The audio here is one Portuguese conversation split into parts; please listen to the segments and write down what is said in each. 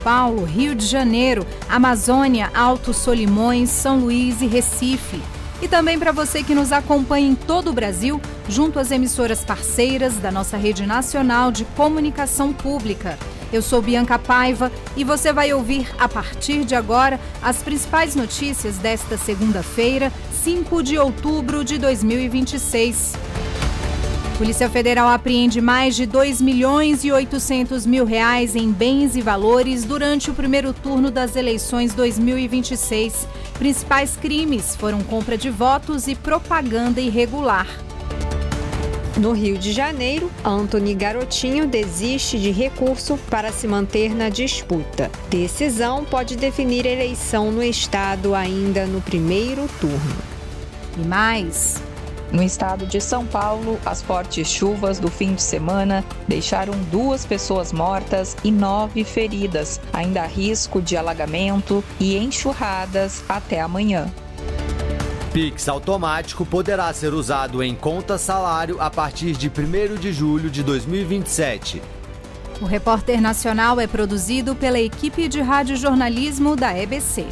Paulo, Rio de Janeiro, Amazônia, Alto Solimões, São Luís e Recife. E também para você que nos acompanha em todo o Brasil, junto às emissoras parceiras da nossa rede nacional de comunicação pública. Eu sou Bianca Paiva e você vai ouvir a partir de agora as principais notícias desta segunda-feira, 5 de outubro de 2026. Polícia Federal apreende mais de R$2.800.000 em bens e valores durante o primeiro turno das eleições 2026. Principais crimes foram compra de votos e propaganda irregular. No Rio de Janeiro, Antony Garotinho desiste de recurso para se manter na disputa. Decisão pode definir a eleição no estado ainda no primeiro turno. E mais... No estado de São Paulo, as fortes chuvas do fim de semana deixaram 2 pessoas mortas e 9 feridas. Ainda há risco de alagamento e enxurradas até amanhã. Pix automático poderá ser usado em conta salário a partir de 1º de julho de 2027. O Repórter Nacional é produzido pela equipe de radiojornalismo da EBC.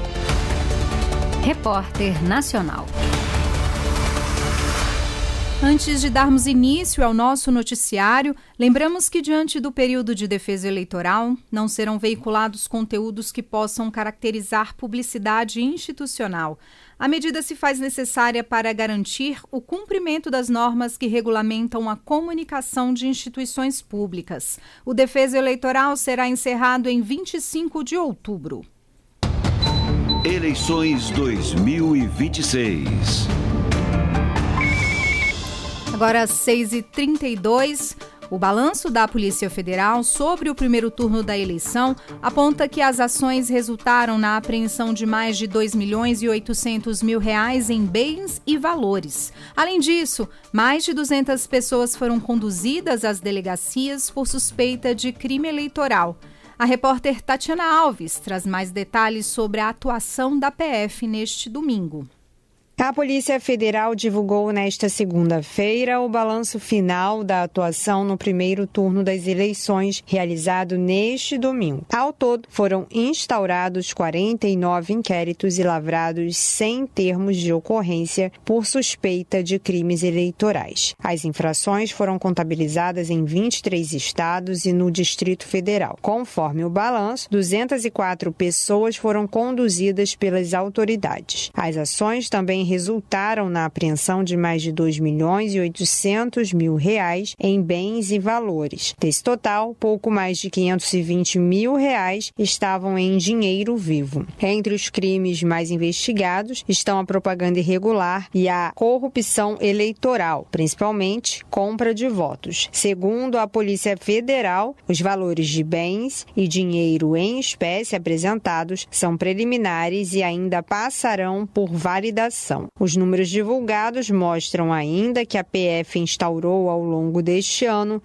Repórter Nacional. Antes de darmos início ao nosso noticiário, lembramos que diante do período de defesa eleitoral, não serão veiculados conteúdos que possam caracterizar publicidade institucional. A medida se faz necessária para garantir o cumprimento das normas que regulamentam a comunicação de instituições públicas. O defesa eleitoral será encerrado em 25 de outubro. Eleições 2026. Agora, às 6h32, o balanço da Polícia Federal sobre o primeiro turno da eleição aponta que as ações resultaram na apreensão de mais de R$2.800.000 em bens e valores. Além disso, mais de 200 pessoas foram conduzidas às delegacias por suspeita de crime eleitoral. A repórter Tatiana Alves traz mais detalhes sobre a atuação da PF neste domingo. A Polícia Federal divulgou nesta segunda-feira o balanço final da atuação no primeiro turno das eleições, realizado neste domingo. Ao todo, foram instaurados 49 inquéritos e lavrados 100 termos de ocorrência por suspeita de crimes eleitorais. As infrações foram contabilizadas em 23 estados e no Distrito Federal. Conforme o balanço, 204 pessoas foram conduzidas pelas autoridades. As ações também resultaram na apreensão de mais de R$2.800.000 em bens e valores. Desse total, pouco mais de R$520.000 estavam em dinheiro vivo. Entre os crimes mais investigados estão a propaganda irregular e a corrupção eleitoral, principalmente compra de votos. Segundo a Polícia Federal, os valores de bens e dinheiro em espécie apresentados são preliminares e ainda passarão por validação. Os números divulgados mostram ainda que a PF instaurou ao longo deste ano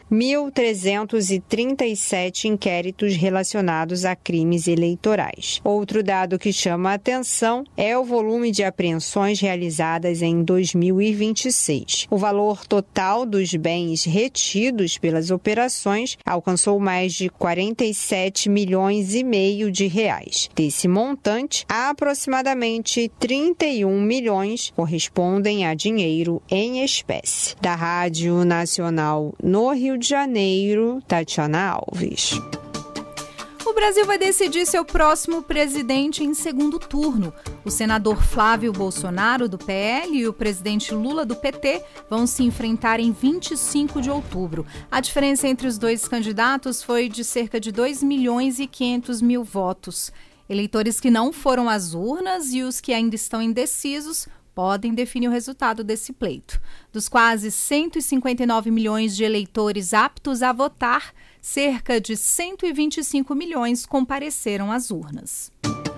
1.337 inquéritos relacionados a crimes eleitorais. Outro dado que chama a atenção é o volume de apreensões realizadas em 2026. O valor total dos bens retidos pelas operações alcançou mais de R$47,5 milhões de reais. Desse montante, aproximadamente 31 milhões correspondem a dinheiro em espécie. Da Rádio Nacional no Rio de Janeiro, Tatiana Alves. O Brasil vai decidir seu próximo presidente em segundo turno. O senador Flávio Bolsonaro, do PL, e o presidente Lula, do PT, vão se enfrentar em 25 de outubro. A diferença entre os dois candidatos foi de cerca de 2.500.000 votos. Eleitores que não foram às urnas e os que ainda estão indecisos podem definir o resultado desse pleito. Dos quase 159 milhões de eleitores aptos a votar, cerca de 125 milhões compareceram às urnas.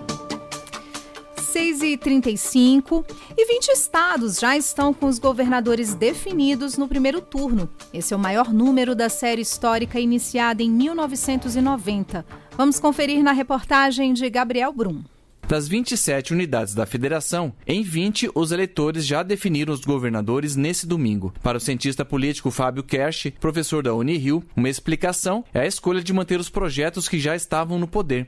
6h35 e 20 estados já estão com os governadores definidos no primeiro turno. Esse é o maior número da série histórica iniciada em 1990. Vamos conferir na reportagem de Gabriel Brum. Das 27 unidades da federação, em 20 os eleitores já definiram os governadores nesse domingo. Para o cientista político Fábio Kersh, professor da Unirio, uma explicação é a escolha de manter os projetos que já estavam no poder.